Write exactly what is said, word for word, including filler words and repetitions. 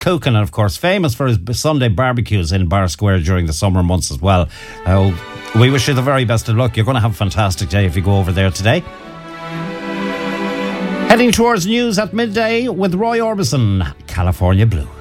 Cookin, and of course famous for his Sunday barbecues in Bar Square during the summer months as well. Uh, we wish you the very best of luck. You're going to have a fantastic day if you go over there today. Heading towards news at midday with Roy Orbison, California Blue.